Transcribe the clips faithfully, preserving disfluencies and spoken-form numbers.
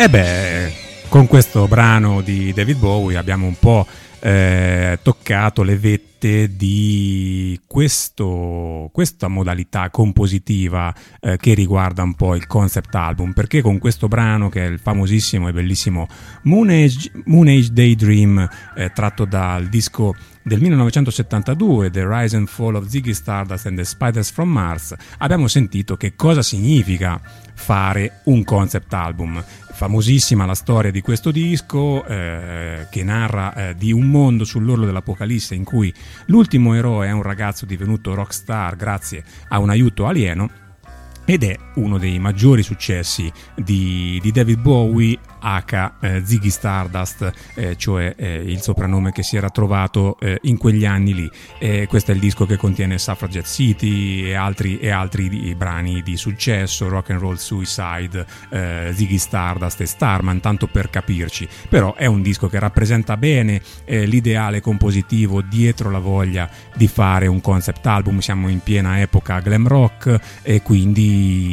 E beh, con questo brano di David Bowie abbiamo un po' eh, toccato le vette di questo, questa modalità compositiva eh, che riguarda un po' il concept album, perché con questo brano, che è il famosissimo e bellissimo Moon Age, Moon Age Daydream, eh, tratto dal disco del millenovecentosettantadue, The Rise and Fall of Ziggy Stardust and the Spiders from Mars, abbiamo sentito che cosa significa fare un concept album. Famosissima la storia di questo disco eh, che narra eh, di un mondo sull'orlo dell'apocalisse in cui l'ultimo eroe è un ragazzo divenuto rockstar grazie a un aiuto alieno, ed è uno dei maggiori successi di, di David Bowie, aka eh, Ziggy Stardust, eh, cioè eh, il soprannome che si era trovato eh, in quegli anni lì. Eh, questo è il disco che contiene Suffragette City e altri, e altri di, brani di successo, Rock and Roll Suicide, eh, Ziggy Stardust e Starman, tanto per capirci. Però è un disco che rappresenta bene eh, l'ideale compositivo dietro la voglia di fare un concept album. Siamo in piena epoca glam rock e quindi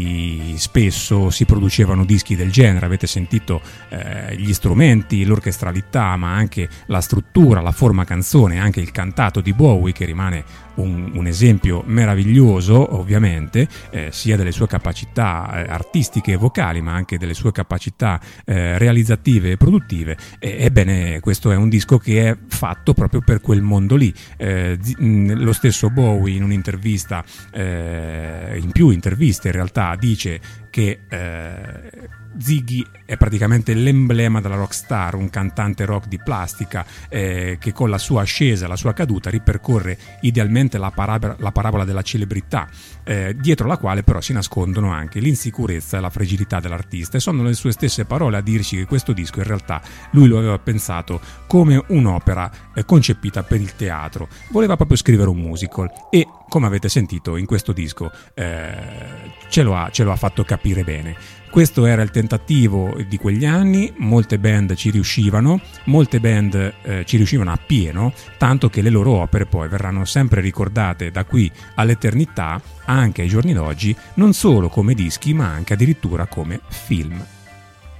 spesso si producevano dischi del genere. Avete sentito eh, gli strumenti, l'orchestralità, ma anche la struttura, la forma canzone, anche il cantato di Bowie, che rimane un, un esempio meraviglioso, ovviamente, eh, sia delle sue capacità eh, artistiche e vocali, ma anche delle sue capacità eh, realizzative e produttive. E, ebbene, questo è un disco che è fatto proprio per quel mondo lì. Eh, lo stesso Bowie, in un'intervista, eh, in più interviste in realtà, dice che eh, Ziggy è praticamente l'emblema della rockstar, un cantante rock di plastica eh, che con la sua ascesa, la sua caduta ripercorre idealmente la, parabola, la parabola della celebrità, eh, dietro la quale però si nascondono anche l'insicurezza e la fragilità dell'artista, e sono le sue stesse parole a dirci che questo disco in realtà lui lo aveva pensato come un'opera eh, concepita per il teatro. Voleva proprio scrivere un musical e, come avete sentito in questo disco, eh, ce lo ha, ce lo ha fatto capire bene. Questo era il tentativo di quegli anni, molte band ci riuscivano, molte band eh, ci riuscivano appieno, tanto che le loro opere poi verranno sempre ricordate da qui all'eternità, anche ai giorni d'oggi, non solo come dischi ma anche addirittura come film.